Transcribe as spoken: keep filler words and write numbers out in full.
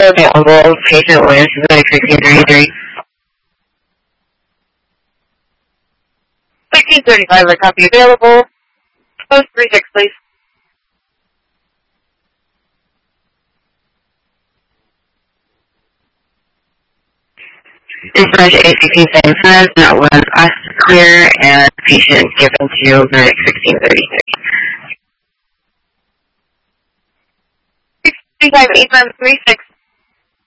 available. Patient with Zurich sixteen thirty-three. sixteen thirty-five, I copy available. Post three six, please. Dispatch A sixteen seventy-five, that was us clear and patient given to Zurich sixteen thirty-three. six three five eight nine three six.